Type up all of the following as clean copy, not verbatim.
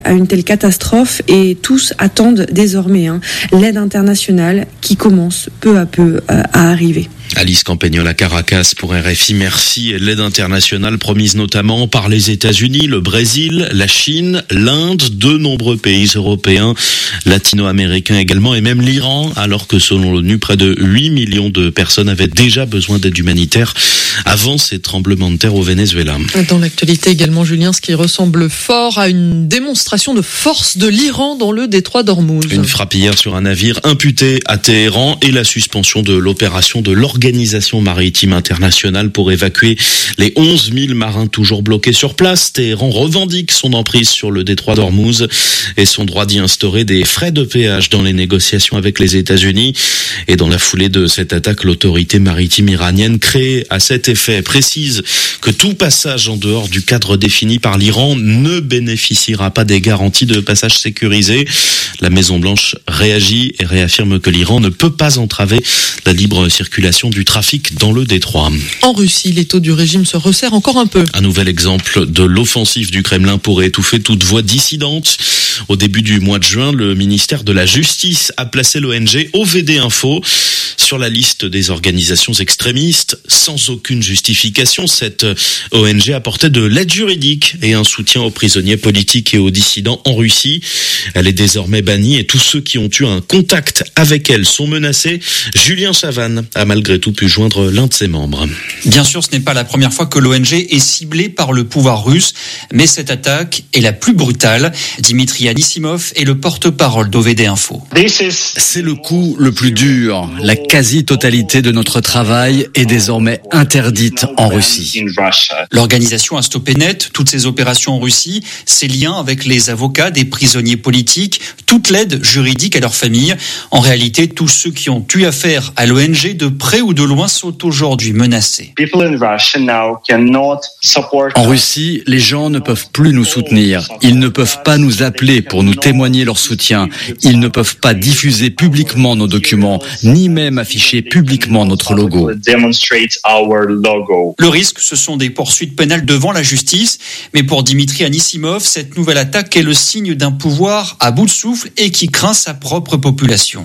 à une telle catastrophe et tous attendent désormais l'aide internationale qui commence peu à peu à arriver. Alice Campagnol à Caracas pour RFI. Merci. L'aide internationale promise notamment par les États-Unis, le Brésil, la Chine, l'Inde, de nombreux pays européens, latino-américains également et même l'Iran, alors que selon l'ONU, près de 8 millions de personnes avaient déjà besoin d'aide humanitaire avant ces tremblements de terre au Venezuela. Dans l'actualité également, Julien, ce qui ressemble fort à une démonstration de force de l'Iran dans le détroit d'Ormuz. Une frappe hier sur un navire imputé à Téhéran et la suspension de l'opération de l'Organisation maritime internationale pour évacuer les 11 000 marins toujours bloqués sur place. Téhéran revendique son emprise sur le détroit d'Ormuz et son droit d'y instaurer des frais de péage dans les négociations avec les États-Unis. Et dans la foulée de cette attaque, l'autorité maritime iranienne créée à cet effet précise que tout passage en dehors du cadre défini par l'Iran ne bénéficiera pas des garanties de passage sécurisé. La Maison-Blanche réagit et réaffirme que l'Iran ne peut pas entraver la libre circulation du trafic dans le détroit. En Russie, les taux du régime se resserrent encore un peu. Un nouvel exemple de l'offensive du Kremlin pour étouffer toute voix dissidente. Au début du mois de juin, le ministère de la Justice a placé l'ONG OVD Info sur la liste des organisations extrémistes. Sans aucune justification, cette ONG apportait de l'aide juridique et un soutien aux prisonniers politiques et aux dissidents en Russie. Elle est désormais bannie et tous ceux qui ont eu un contact avec elle sont menacés. Julien Chavannes a malgré tout pu joindre l'un de ses membres. Bien sûr, ce n'est pas la première fois que l'ONG est ciblée par le pouvoir russe, mais cette attaque est la plus brutale. Dimitri Anisimov est le porte-parole d'OVD Info. C'est le coup le plus dur. La quasi-totalité de notre travail est désormais interdite en Russie. L'organisation a stoppé net toutes ses opérations en Russie, ses liens avec les avocats des prisonniers politiques, toute l'aide juridique à leurs familles. En réalité, tous ceux qui ont eu affaire à l'ONG de près ou de loin sont aujourd'hui menacés. En Russie, les gens ne peuvent plus nous soutenir. Ils ne peuvent pas nous appeler pour nous témoigner leur soutien. Ils ne peuvent pas diffuser publiquement nos documents, ni même afficher publiquement notre logo. Le risque, ce sont des poursuites pénales devant la justice. Mais pour Dimitri Anisimov, cette nouvelle attaque est le signe d'un pouvoir à bout de souffle et qui craint sa propre population.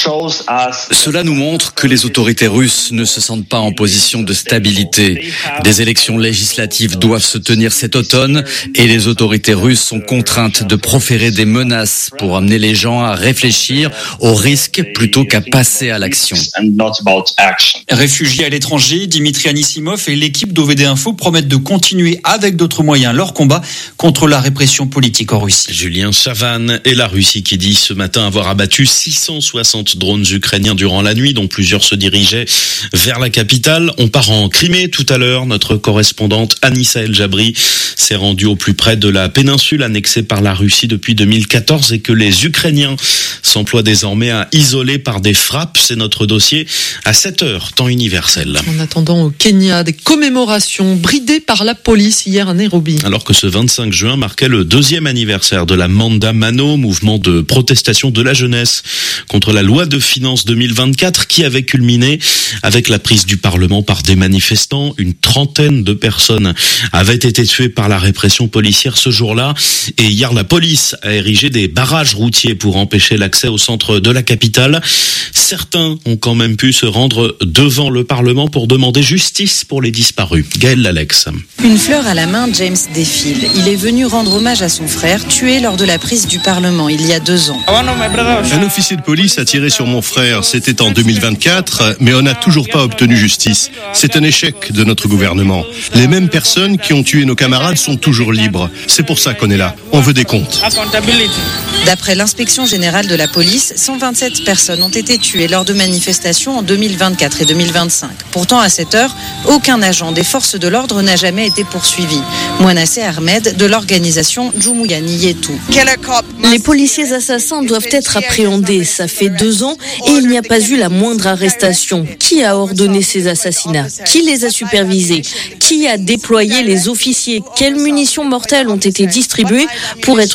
Cela nous montre que les autorités russes ne se sentent pas en position de stabilité. Des élections législatives doivent se tenir cet automne et les autorités russes sont contraintes de proférer des menaces pour amener les gens à réfléchir aux risques plutôt qu'à passer à l'action. Réfugiés à l'étranger, Dimitri Anisimov et l'équipe d'OVD Info promettent de continuer avec d'autres moyens leur combat contre la répression politique en Russie. Julien Chavannes et la Russie qui dit ce matin avoir abattu 660 drones ukrainiens durant la nuit, dont plusieurs se dirigeaient vers la capitale. On part en Crimée tout à l'heure. Notre correspondante Anissa El Jabri s'est rendue au plus près de la péninsule annexée par la Russie depuis 2014 et que les Ukrainiens s'emploient désormais à isoler par des frappes. C'est notre dossier à 7h, temps universel. En attendant, au Kenya, des commémorations bridées par la police hier à Nairobi. Alors que ce 25 juin marquait le 2e anniversaire de la Maandamano, mouvement de protestation de la jeunesse contre la loi de finances 2024 qui avait culminé avec la prise du Parlement par des manifestants. Une trentaine de personnes avaient été tuées par la répression policière ce jour-là. Et hier, la police a érigé des barrages routiers pour empêcher l'accès au centre de la capitale. Certains ont quand même pu se rendre devant le Parlement pour demander justice pour les disparus. Gaël Lalex. Une fleur à la main, James défile. Il est venu rendre hommage à son frère, tué lors de la prise du Parlement il y a 2 ans. Un officier de police a tiré sur mon frère. C'était en 2024, mais on n'a toujours pas obtenu justice. C'est un échec de notre gouvernement. Les mêmes personnes qui ont tué nos camarades sont toujours libres. C'est pour ça qu'on est là. On veut des comptes. D'après l'inspection générale de la police, 127 personnes ont été tuées lors de manifestations en 2024 et 2025. Pourtant, à cette heure, aucun agent des forces de l'ordre n'a jamais été poursuivi. Mouanasseh Ahmed de l'organisation Jumuiya Yetu. Les policiers assassins doivent être appréhendés. Ça fait 2 ans et il n'y a pas eu la moindre arrestation. Qui a ordonné ces assassinats? Qui les a supervisés? Qui a déployé les officiers? Quelles munitions mortelles ont été distribuées pour être